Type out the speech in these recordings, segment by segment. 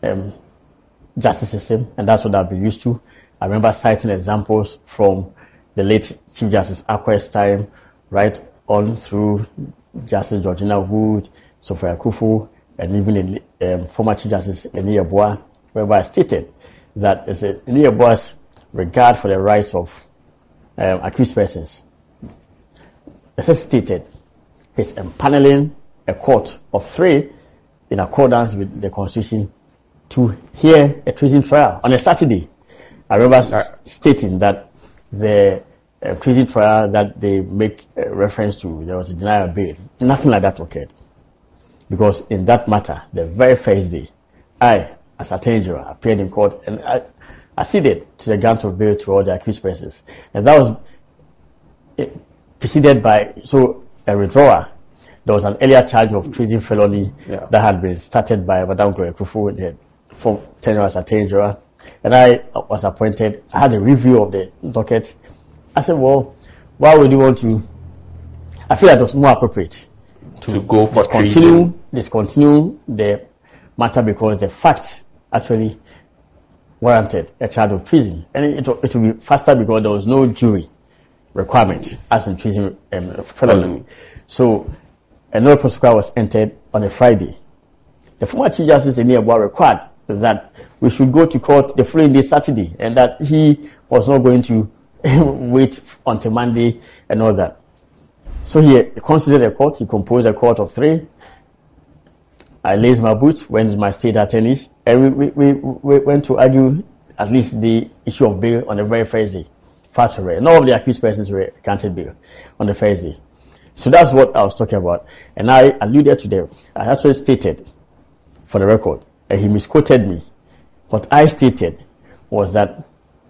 justice system, and that's what I've been used to. I remember citing examples from the late Chief Justice Akwe's time, right on through Justice Georgina Wood, Sophia Kufu, and even in former Chief Justice Eni Yeboah, whereby I stated that Eni Yeboah's regard for the rights of accused persons necessitated his empaneling a court of 3 in accordance with the Constitution to hear a treason trial on a Saturday. I remember stating that the treason trial that they make reference to, there was a denial of bail. Nothing like that occurred. Because in that matter, the very first day, I, as Attorney General, appeared in court and I acceded to the grant of bail to all the accused persons. And that was preceded by a withdrawal. There was an earlier charge of treason felony that had been started by Madame Gloria Kufu, the former tenure as Attorney General. And I was appointed. I had a review of the docket. I said, well, why would you want to? I feel that it was more appropriate to go for discontinue the matter because the fact actually warranted a charge of treason. And it would be faster because there was no jury requirement as in treason felony. So another prosecutor was entered on a Friday. The former Chief Justice Eni Yeboah required that we should go to court the following day, Saturday, and that he was not going to wait until Monday and all that. So he constituted a court. He composed a court of 3. I laced my boots, went to my state attorneys, and we went to argue at least the issue of bail on the very first day. Factually, none of the accused persons were granted bail on the first day. So that's what I was talking about. And I alluded to them. I actually stated, for the record, and he misquoted me. What I stated was that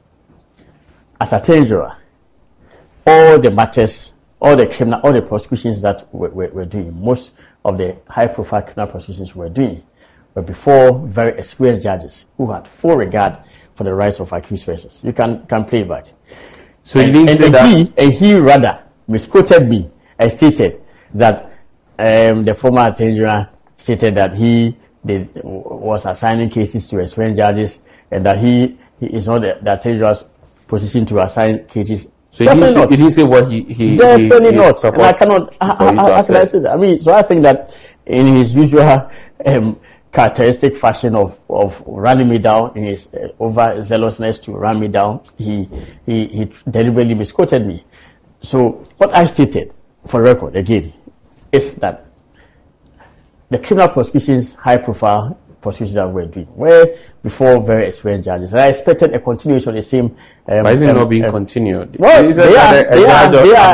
as Attorney General, all the matters, all the prosecutions that we're doing, most of the high-profile criminal prosecutions we're doing, were before very experienced judges who had full regard for the rights of accused persons. You can play it back. So he rather misquoted me and stated that the former Attorney General stated that he was assigning cases to experienced judges and that he is not the Attorney General's position to assign cases. So did he say what he definitely not. And I cannot. How can I say that? I mean, so I think that in his usual characteristic fashion of running me down, in his overzealousness to run me down, he deliberately misquoted me. So what I stated, for record again, is that the criminal prosecutions, high-profile prosecutions that we're doing were before very experienced judges. And I expected a continuation of the same. Why is it not being continued? Well, they are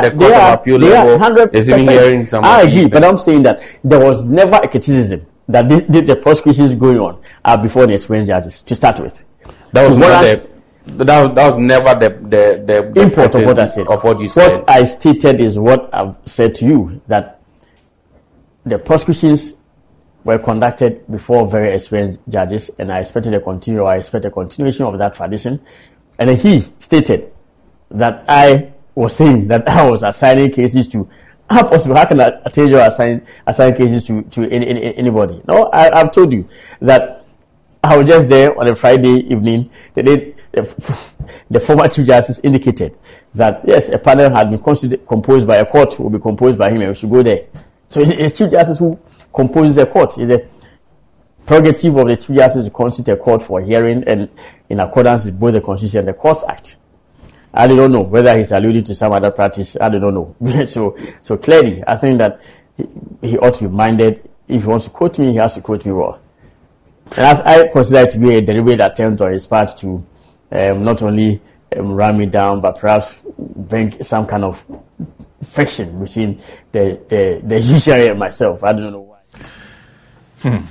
100%. I agree, but I'm saying that there was never a criticism that the prosecutions going on are before the experienced judges to start with. That was never the import of what I said. Of what you said. What I stated is what I've said to you, that the prosecutions were conducted before very experienced judges, and I expect a continuation of that tradition. And then he stated that I was saying that I was assigning cases to. How possible? How can I tell you assign cases to anybody? No, I've told you that I was just there on a Friday evening. The former Chief Justice indicated that yes, a panel had been composed by a court will be composed by him, and we should go there. So it's Chief Justice who composes a court. It's a prerogative of the Chief Justice to constitute a court for hearing and in accordance with both the Constitution and the Courts Act. I don't know whether he's alluding to some other practice. I don't know. So clearly, I think that he ought to be minded. If he wants to quote me, he has to quote me well. And I consider it to be a deliberate attempt on his part to not only run me down, but perhaps bring some kind of friction between the judiciary and myself. I don't know why.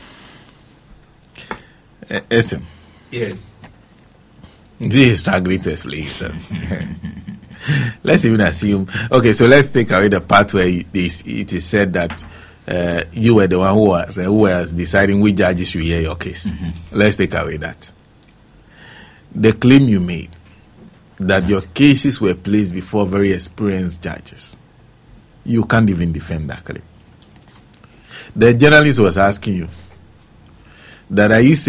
Listen. Yes. This is struggling to explain himself. Let's even assume. Okay, so let's take away the part where it is said that you were the one who was deciding which judges should hear your case. Mm-hmm. Let's take away that. The claim you made that your cases were placed before very experienced judges, you can't even defend that claim. The journalist was asking you that, are you